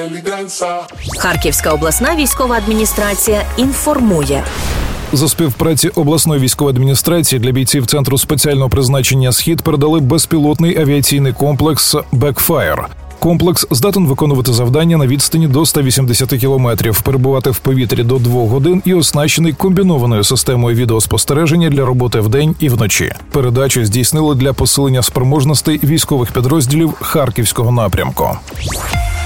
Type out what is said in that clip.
Харківська обласна військова адміністрація інформує. За співпраці обласної військової адміністрації для бійців Центру спеціального призначення «Схід» передали безпілотний авіаційний комплекс «Бекфаєр». Комплекс здатен виконувати завдання на відстані до 180 кілометрів, перебувати в повітрі до 2 годин і оснащений комбінованою системою відеоспостереження для роботи вдень і вночі. Передачу здійснили для посилення спроможностей військових підрозділів Харківського напрямку.